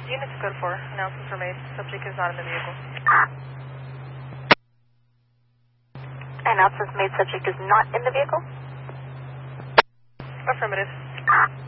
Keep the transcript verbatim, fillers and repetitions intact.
Units code four. Announcements are made. Subject is not in the vehicle. Announcements made. Subject is not in the vehicle? Affirmative.